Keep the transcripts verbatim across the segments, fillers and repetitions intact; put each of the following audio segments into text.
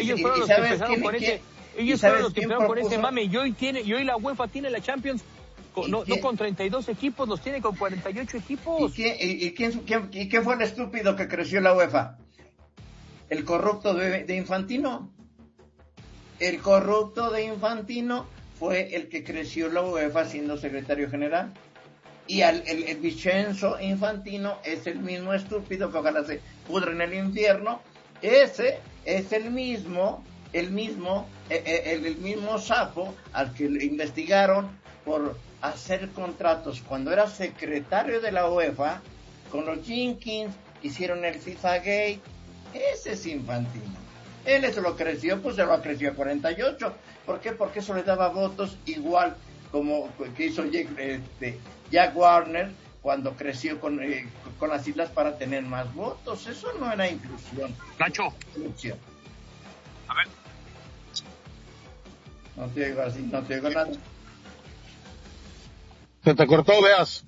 ellos fueron los que empezaron con ese, ellos fueron los que empezaron con ese mame, y hoy tiene, y hoy la UEFA tiene la Champions, con, no, no con treinta y dos equipos, los tiene con cuarenta y ocho equipos. ¿Y quién, y, y quién, quién, y quién fue el estúpido que creció la UEFA? El corrupto de, de Infantino. El corrupto de Infantino fue el que creció la UEFA siendo secretario general. Y al, el, el Vincenzo Infantino es el mismo estúpido que ojalá se pudre en el infierno. Ese es el mismo, el mismo, el, el mismo sapo al que le investigaron por hacer contratos cuando era secretario de la UEFA con los Jenkins, hicieron el FIFA Gate. Ese es Infantino. Él eso lo creció, pues se lo creció a cuarenta y ocho. ¿Por qué? Porque eso le daba votos igual como que hizo Jack, este, Jack Warner cuando creció con, eh, con las islas para tener más votos. Eso no era inclusión. Nacho. Inclusión. A ver. No te oigo así, no te oigo nada. Se te cortó, veas.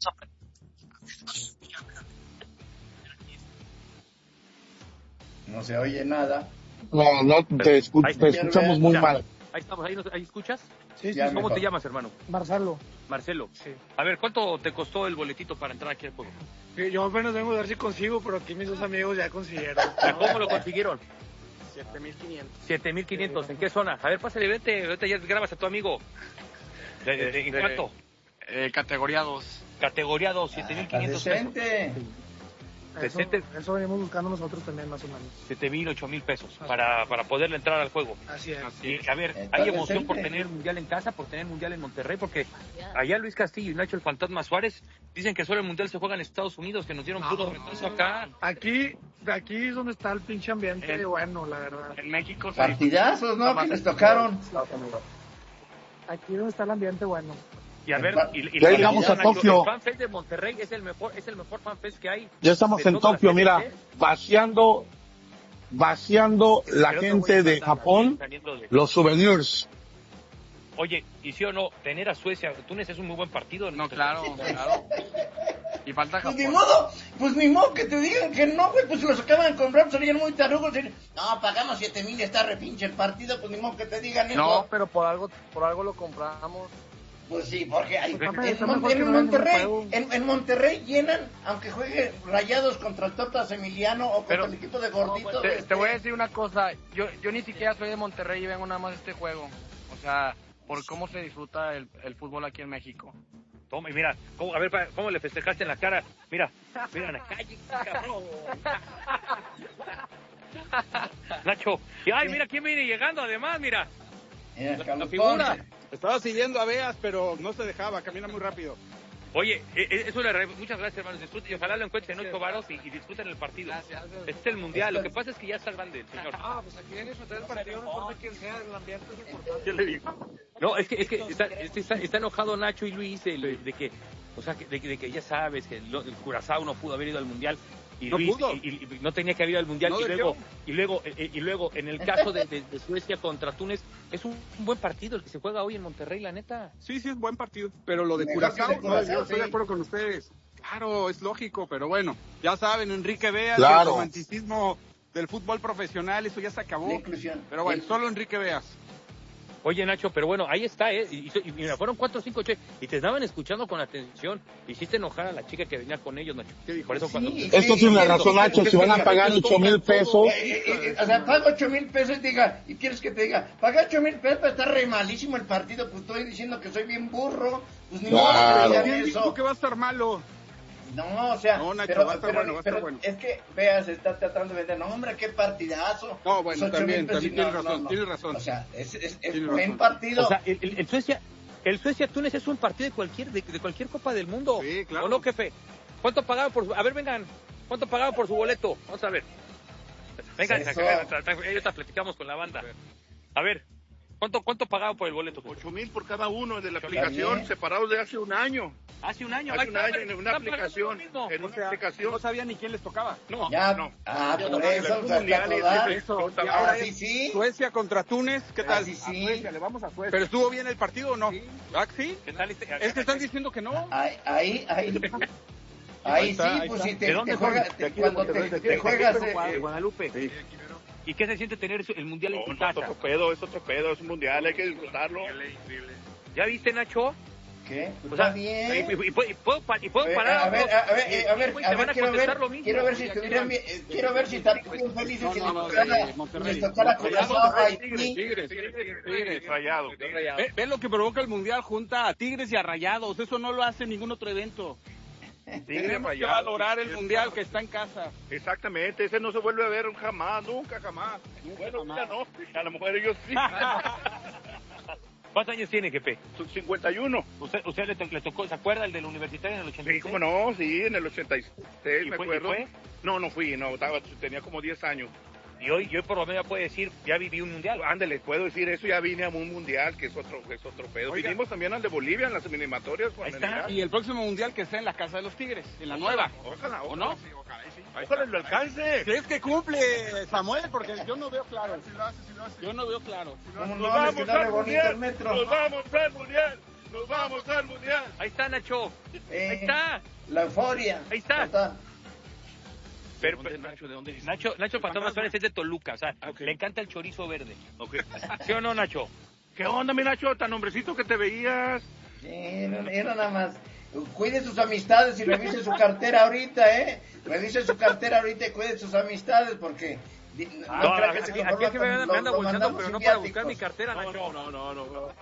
No se oye nada. No, no, te, escu- te escuchamos muy mal. Ahí estamos, ahí, nos, ahí escuchas. Sí, sí, ¿Cómo mejor. te llamas, hermano? Marcelo. Marcelo. Sí. A ver, ¿cuánto te costó el boletito para entrar aquí al juego? Yo apenas vengo a ver si consigo, pero aquí mis dos amigos ya consiguieron. ¿Cómo lo consiguieron? siete mil quinientos. siete mil quinientos. ¿En qué zona? A ver, pásale, vete, vete, ya grabas a tu amigo. ¿De, de, de, ¿En cuánto? Eh, categoría dos. Categoría dos, siete mil quinientos pesos. Decente. Eso, eso venimos buscando nosotros también, más o menos. siete mil, ocho mil pesos para, para poderle entrar al juego. Así es. Y, a ver, Está hay emoción decente. por tener el mundial en casa, por tener el mundial en Monterrey, porque allá Luis Castillo y Nacho el Fantasma Suárez dicen que solo el mundial se juega en Estados Unidos, que nos dieron puro retraso acá. Aquí, aquí es donde está el pinche ambiente, En- bueno, la verdad. En México se Partidazos, ¿no? Que les tocaron. Aquí es donde está el ambiente bueno. Y a ver, y, y, Ya y- llegamos a Nacho, Tokio. El fanfest de Monterrey es el mejor, es el mejor fanfest que hay. Ya estamos de en todas Tokio, las mira, veces, ¿eh? vaciando, vaciando la Pero te gente voy a de mandar Japón saliendo de- los souvenirs. Oye, y sí o no, tener a Suecia, Túnez es un muy buen partido. No, claro, claro. Y falta Pues ni Japón. modo, pues ni modo que te digan que no, güey, pues si los acaban de comprar, pues serían muy tarugos. Y, no, pagamos siete mil y está repinche el partido, pues ni modo que te digan eso. No, Pero por algo, por algo lo compramos. Pues sí, porque hay, Pues, en, está en mejor Mon- que en no vean Monterrey, el juego. en, en Monterrey llenan, aunque juegue Rayados contra el Tortas Emiliano o contra Pero- el equipo de Gordito. Te, este, te voy a decir una cosa, yo yo ni siquiera soy de Monterrey y vengo nada más a este juego. O sea, por cómo se disfruta el, el fútbol aquí en México. Toma, y mira, ¿cómo, a ver, pa- ¿cómo le festejaste en la cara? Mira, mira en la calle, cabrón. Nacho, y ay, mira quién viene llegando, además, mira. en el la Calupón. figura. Estaba siguiendo a Beas, pero no se dejaba, camina muy rápido. Oye, eh, eh, eso le re- muchas gracias, hermanos. Disfruten y ojalá lo encuentren en ocho varos y, y disfruten el partido. Gracias. Este es el mundial. Lo que pasa es que ya está grande el señor. Ah, pues aquí viene a disfrutar el partido, no importa quién sea, el ambiente es importante. ¿Qué le digo? No, es que, es que está, es que está, está enojado Nacho y Luis de, de que, o sea, que- de, que- de que ya sabes que el, el Curazao no pudo haber ido al mundial. Y No Luis, pudo. y, y no tenía que haber ido al mundial. No y, debió. luego, y luego, eh, y luego, en el caso de, de- de Suecia contra Túnez, es un, un buen partido el que se juega hoy en Monterrey, la neta. Sí, sí, es buen partido. Pero lo de Mejor que Curazao, el de Curazao, no, estoy de sí. acuerdo con ustedes. Claro, es lógico, pero bueno, ya saben, Enrique Beas, Claro. el romanticismo del fútbol profesional, eso ya se La acabó. inclusión. Pero bueno, Sí. solo Enrique Beas. Oye, Nacho, pero bueno, ahí está, ¿eh? Y, y- y mira, fueron cuatro o cinco, che, y te estaban escuchando con atención. Hiciste enojar a la chica que venía con ellos, Nacho. ¿Qué dijo? Por eso Sí, cuando... sí, Esto tiene entiendo. razón, Nacho, si van a pagar ocho mil pesos. Eh, eh, eh, o sea, paga ocho mil pesos y diga, y quieres que te diga, paga ocho mil pesos, pero está re malísimo el partido, pues estoy diciendo que soy bien burro, pues ni modo que Claro. te digan ¿Quién dijo eso. que va a estar malo? No, o sea, No, Nacho, pero, va a estar pero- bueno, va a estar pero bueno. es que, veas, está tratando de vender, no, hombre, qué partidazo. No, bueno, Pues ocho también, mil pesos y también tienes no, razón, no, no. tienes razón. O sea, es, es, es Tienes buen razón. partido. O sea, el, el- el Suecia, el Suecia-Túnez es un partido de cualquier, de, de cualquier Copa del Mundo. Sí, claro. ¿O no, jefe? ¿Cuánto pagaban por su... A ver, vengan, ¿cuánto pagaban por su boleto? Vamos a ver. Vengan, Eso. acá, acá, acá, ahorita platicamos con la banda. A ver, ¿cuánto, cuánto pagaban por el boleto? Ocho mil por cada uno de la Está aplicación, bien. separados de hace un año. Hace un año. Hace ahí un está, año están en una pagando aplicación. lo mismo. En O una sea, aplicación. no sabía ni quién les tocaba. No, Ya, no. ah, Ya por no, eso, el o sea, mundial está y toda- el- Eso, Ahora y ahora sí, sí. Suecia contra Túnez, ¿qué tal? Así A sí. Suecia, le vamos a Suecia. ¿Pero estuvo bien el partido o no? ¿Ah, sí? ¿Qué tal este? Es que están diciendo que no. Ahí, ahí, ahí. Ahí Ahí está, sí, ahí pues está. si te, ¿De dónde te son? juegas, De te- aquí de cuando Monterrey, te, de te aquí, juegas, de eh, Guadalupe. Sí. ¿Y qué se siente tener el mundial en tu casa? Es otro pedo, es otro pedo, es un mundial, hay que disfrutarlo. ¿Ya viste, Nacho? ¿Qué? Pues o sea, está bien. Y, y, y, puedo, y puedo a parar. A ver, a ver, y, a ver, y, a ver, van a quiero ver, lo mismo. quiero ver si estuvieran bien, eh, quiero ver si están bien felices que les tocara, les tocara Curazao a Haití. Tigres, Tigres, Tigres, Rayado. Ve, ve lo que provoca el Mundial, junta a Tigres y a Rayados, eso no lo hace ningún otro evento. Tenemos que valorar el Mundial que está en casa. Exactamente, ese no se vuelve a ver jamás, nunca, jamás. Bueno, jamás. ya no, a lo mejor ellos sí. ¿Cuántos años tiene, Jepe? cincuenta y uno. ¿Usted, usted le, le tocó, se acuerda el del Universitario en el ochenta y seis? Sí, cómo no, sí, en el ochenta y seis, ¿Y me fue, acuerdo. ¿y fue? No, no fui, no, estaba, tenía como diez años. Y hoy, y hoy por lo menos puede decir, ya viví un mundial. Ándale, puedo decir eso, ya vine a un mundial, que es otro, que es otro pedo. Oiga. Vinimos también al de Bolivia en las eliminatorias. Ahí está. Y el próximo Mundial que sea en la casa de los Tigres, en la nueva. Ojalá, ¿O no? Sí, ojalá, sí. Ojalá lo alcance. ¿Crees que cumple, Samuel? Porque yo no veo claro. Yo no veo claro. ¿Cómo Nos no? Les vamos quedaba al bonito mundial, el metro. nos vamos al mundial, nos vamos al mundial. Ahí está, Nacho. Eh, Ahí está. La euforia. Ahí está. Total. Pero, ¿De dónde, pero- Nacho? ¿De dónde es? Nacho, Nacho Fantasma Suárez es de Toluca, o sea, Ah, ok. le encanta el chorizo verde. Okay. ¿Sí o no, Nacho? ¿Qué onda, mi Nacho? Tan hombrecito que te veías. Sí, era, era nada más. Cuide sus amistades y revise su cartera ahorita, ¿eh? Revise su cartera ahorita y cuide sus amistades porque... di- No, No, crea aquí, que se aquí, mejor aquí me, lo- me anda lo bolsando, mandamos pero sin no para viáticos. buscar mi cartera, No, Nacho. no, no, no, no.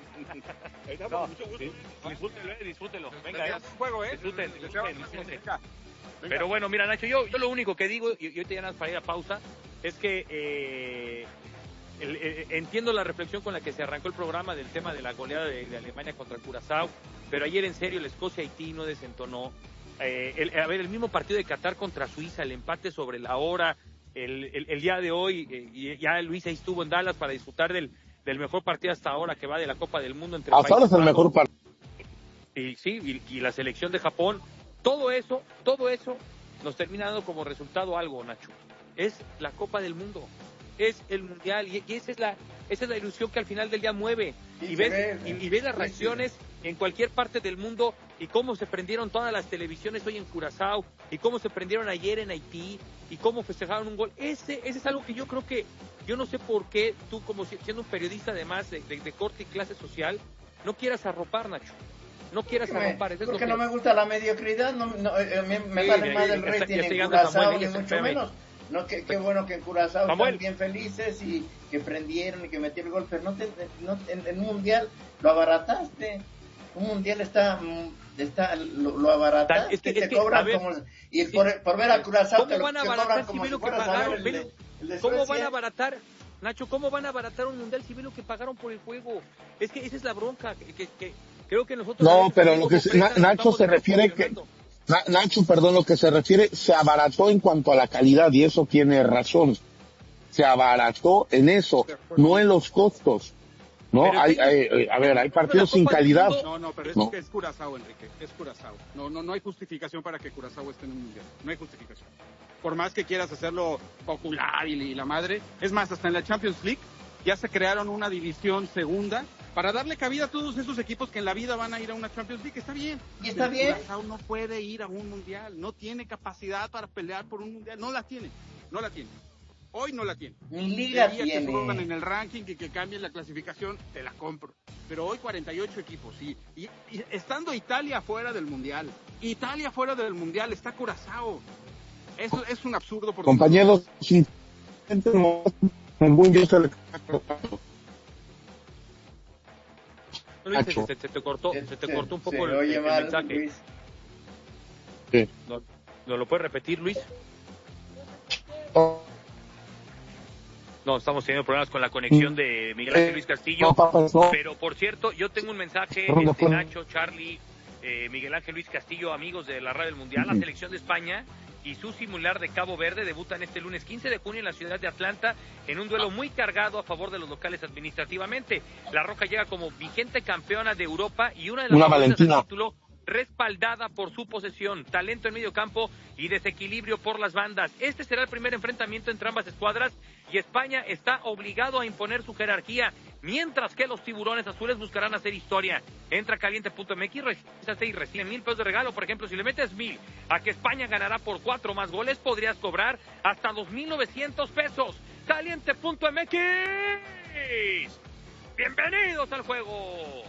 Ahí está, No, mucho gusto. sí, disfrútelo, eh, disfrútelo. Venga, eh. Juego, ¿eh? Disfruten, disfruten, disfruten. Venga. Pero bueno, mira, Nacho, yo, yo lo único que digo, y, y ahorita ya nada más para ir a pausa, es que eh, el- eh, entiendo la reflexión con la que se arrancó el programa del tema de la goleada de, de Alemania contra Curazao, pero ayer en serio el Escocia-Haití no desentonó. Eh, el, a ver, el mismo partido de Qatar contra Suiza, el empate sobre la hora, el, el, el día de hoy, eh, y ya Luis ahí estuvo en Dallas para disfrutar del, del mejor partido hasta ahora que va de la Copa del Mundo entre Hasta ahora es el Países mejor Bajos partido. y sí, y, y la selección de Japón, todo eso, todo eso nos termina dando como resultado algo, Nacho. Es la Copa del Mundo, es el Mundial, y, y esa es la esa es la ilusión que al final del día mueve. Sí, Y se ves, ve, y, sí, y ves las sí, reacciones en cualquier parte del mundo y cómo se prendieron todas las televisiones hoy en Curazao y cómo se prendieron ayer en Haití y cómo festejaron un gol. Ese, ese es algo que yo creo que, yo no sé por qué tú, como si- siendo un periodista además de, de, de corte y clase social, no quieras arropar, Nacho. No quieras Porque me- arropar. Eso es lo porque que... no me gusta la mediocridad, no, no, eh, me, me Sí, vale ya- más ya- el ya está- rating ya está en llegando Curazao, Samuel, ni ya se mucho fue, menos. No, que, qué bueno que en Curazao Samuel. están bien felices y que prendieron y que metieron el gol, pero no, te, no en, en un mundial lo abarataste. Un mundial está, mm, está lo, lo abarataste, Es que- te es que, cobran a ver, como... Y es- por, por ver a Curazao te, ¿Cómo lo, van a te cobran abaratar si como ve si lo que fueras a ver pagaron? el Ve de, lo- el de ¿Cómo van Suecia. a abaratar, Nacho, cómo van a abaratar un mundial si ve lo que pagaron por el juego? Es que esa es la bronca, que, que, que creo que nosotros... No, sabemos pero que lo como que se- prensa Na- nos Nacho estamos se refiere que- desproporcionando. Na- Nacho, perdón, lo que se refiere, se abarató en cuanto a la calidad, y eso tiene razón. Se abarató en eso, no en los costos. No, Pero hay, tengo- hay- eh, a ver, hay tengo partidos la sin Copa del calidad. Mundo. No, no, pero es, No. es Curazao, Enrique, es Curazao. No, no, no hay justificación para que Curazao esté en un mundial. No hay justificación. Por más que quieras hacerlo popular y, y la madre. Es más, hasta en la Champions League ya se crearon una división segunda para darle cabida a todos esos equipos que en la vida van a ir a una Champions League. Está bien. Y está Pero bien. Curazao no puede ir a un mundial. No tiene capacidad para pelear por un mundial. No la tiene. No la tiene. Hoy no la tiene. Ni liga El día que suban en tiene. el ranking y que cambien la clasificación, te la compro. Pero hoy cuarenta y ocho equipos, y, y, y estando Italia fuera del Mundial, Italia fuera del Mundial, está Curazao. Eso es un absurdo. Porque Compañeros, sin no, en buen día se le- Luis, Nacho. se, se te cortó, se te cortó un poco se el, oye el mal, mensaje. Luis. Sí. ¿No, ¿No lo puedes repetir, Luis? No, estamos teniendo problemas con la conexión de Miguel Ángel Luis Castillo. No, papas, no. Pero, por cierto, yo tengo un mensaje, Perdón, este, perdón. Nacho, Charlie, eh, Miguel Ángel Luis Castillo, amigos de la Radio del Mundial. La Ujú. selección de España y su similar de Cabo Verde debutan este lunes quince de junio en la ciudad de Atlanta en un duelo muy cargado a favor de los locales administrativamente. La Roja llega como vigente campeona de Europa y una de las Una favoritas Valentina. al título, respaldada por su posesión, talento en medio campo y desequilibrio por las bandas. Este será el primer enfrentamiento entre ambas escuadras y España está obligado a imponer su jerarquía. mientras que los tiburones azules buscarán hacer historia. Entra a caliente punto m x, regístrate y recibe mil pesos de regalo. Por ejemplo, si le metes mil a que España ganará por cuatro más goles, podrías cobrar hasta dos mil novecientos pesos. caliente punto m x. Bienvenidos al juego.